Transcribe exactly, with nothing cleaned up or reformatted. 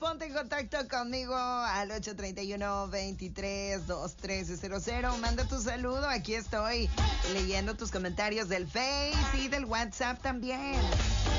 ponte en contacto conmigo al ocho treinta y uno, veintitrés, veintitrés cero cero. Manda tu saludo. Aquí estoy leyendo tus comentarios del Face y del WhatsApp también.